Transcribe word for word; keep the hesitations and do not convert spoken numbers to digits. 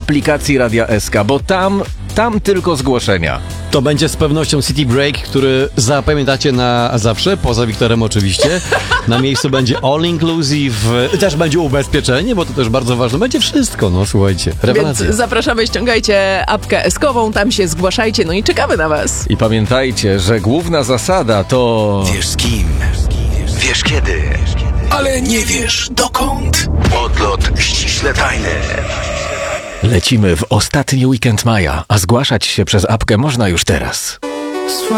aplikacji Radia S K, bo tam, tam tylko zgłoszenia. To będzie z pewnością City Break, który zapamiętacie na zawsze, poza Wiktorem oczywiście. Na miejscu będzie all inclusive, też będzie ubezpieczenie, bo to też bardzo ważne. Będzie wszystko, no słuchajcie, rewelacja. Więc zapraszamy, ściągajcie apkę S-kową, tam się zgłaszajcie, no i czekamy na was. I pamiętajcie, że główna zasada to... Wiesz z kim, wiesz kiedy, ale nie wiesz dokąd. Odlot ściśle tajny. Lecimy w ostatni weekend maja, a zgłaszać się przez apkę można już teraz.